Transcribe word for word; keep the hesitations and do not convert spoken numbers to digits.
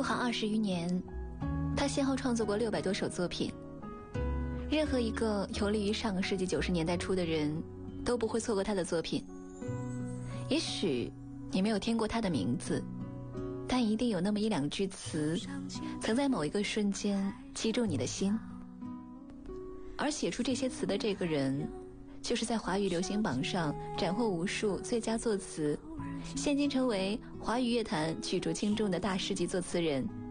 入行二十余年，他先后创作过六百多首作品。任何一个游历于上个世纪九十年代初的人都不会错过他的作品。也许你没有听过他的名字，但一定有那么一两句词曾在某一个瞬间击中你的心。而写出这些词的这个人，就是在华语流行榜上斩获无数最佳作词，现今成为华语乐坛举足轻重的大师级作词人